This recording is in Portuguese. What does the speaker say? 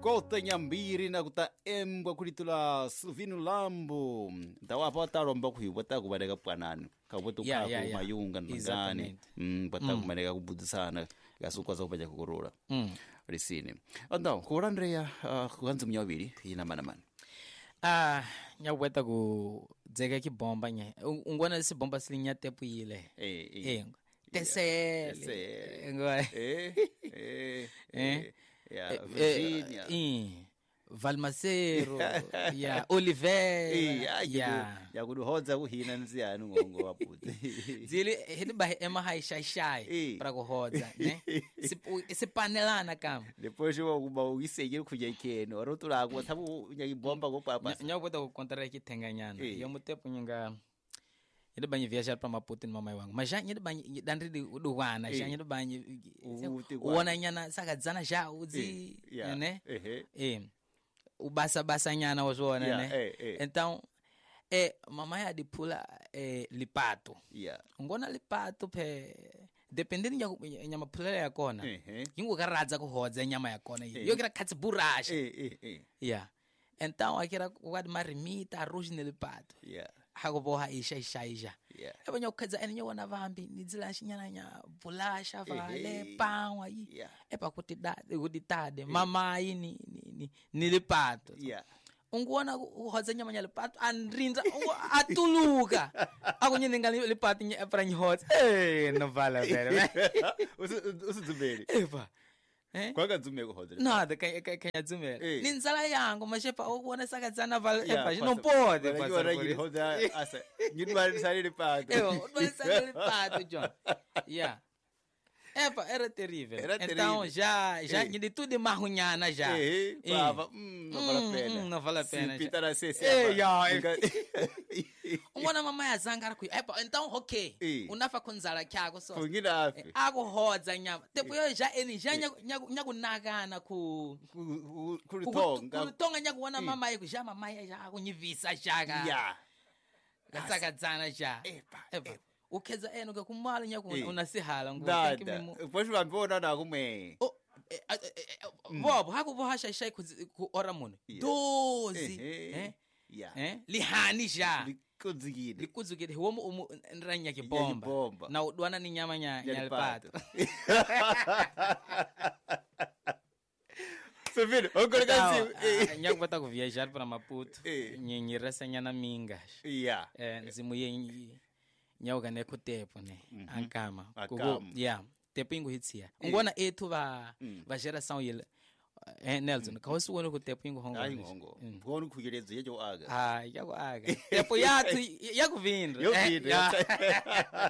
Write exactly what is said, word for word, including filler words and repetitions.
kota nyambiri na kuta embwa kulitula Silvino Lambo ndawa pata romba kuhibota kubaleka pwanani kaboto Yeah, kako yeah, yeah. mayunga ngani Exatamente. mm pata kubaleka kubudisana gasukwaza kubaja kukorora Mm. risini anda kurandreya kuanza mnyawiri ina mana mana Ah, nyaweta ku dzeka ki bomba nya. Ungona si bomba silinya tepu ile. eh eh Eh. Tesele. Tesele. Ngwa. eh eh Eh. ya Virginia Eh. Valmacero, ya Oliver, eh ya ya. ya kuduhodza kuhina nziyani ngongo waputi Zili hidi ba ema hai shai shai Eh. para kuhodza, né? Se se panelana kama. depois eu kuba ugisegera kujya ikeno arotula ko tabu nyagibomba ko papa Nyaweta ku kontra ki tenganyana. Eh. Yo mutepo nyanga Ele banyi viajar para Maputo mamãe wangu. Mas já ele banyi dandri di uduwana, já ele banyi uona nyana sakadzana já uzi, né? eh Eh. O basa basa nyana wazona, Yeah, né? eh, eh. Então, eh mamãe hadi pula eh lipato. yeah Ngona lipato pe dependendo ya nyama pula ya kona. eh Yingu karadza kuhodza nyama ya kona. Eh. Yo kira katsi burasha. eh eh eh Yeah. Então akira kwad marimita arroz nele pato. yeah Hakuboha isha isha isha. Yeah. Eba nyokadza ene nyona vambi nidzila shinyana nya bulasha vale Eh, pangwa yi. yeah. Eba kuti da kuti tade mama yi ni ni ni nile pato. yeah Ungona uhodza nyama nya lepato andrinza atuluka. Akunyeninga lepato nya para nyihodza. Eh no vala vele. usu usu dzumeli Eba. Eh? kwanga dzume kuhodza Nada, kaya kaya dzumela. Eh. Ni nzala yangu mashepa ukuona sakadzana val Yeah, epa no pasa- pode Wala passar kiwa por rangi isso. hoda asa nyidwa salile pato Eu, não sabe pato, John. Yeah. Epa, era terrível. Era Então terrível. já já Eh. de tudo de marrunhana já. eh Eh. pava hum não vale a Hum, pena hum, não vale a pena, se pita na sese Eh, yeah, Inga- Uma mamãe azangara ku. Epa, então ok. Eh. Unafa kunzala kyako so. kungina afi Akuhodza nyama. Depois já ele já nyaku nyaku nagana ku kulitonga kutonga nyakuona mama yako já mama ya akunyivisa shaka. yeah Kasakadzana ja. Epa, Epa. Ukeza eno ke kumala nyaku Eh. unasihala ngo dada thank you. depois vambona na kumwe Oh, eh, eh, eh, bobo haku bohasha shai ku ku ora muno. Yeah. Dozi. Eh, Eh? yeah Eh? Lihani ja. likunzikile Likuzukile homo umu nranya ke bomba. bomba. Na udwana ni nyama nya Ya nyalpato. Silvino okolekasi Nyaku bata ku viajar para Maputo. Eh. Nyenyi rasa nyana mingas. yeah Eh, nzimu ye nyauka ne kutepo ne ankama Akama. yeah tepo ingo hitsia ngona ethu ba ba geração yele eh Nelson ka hosi wona kutepo ingo hongo hayi ngongo ngona ukhukeleza yejo aga ah yaku aga tepo yathu yakuvindra Yo vidra.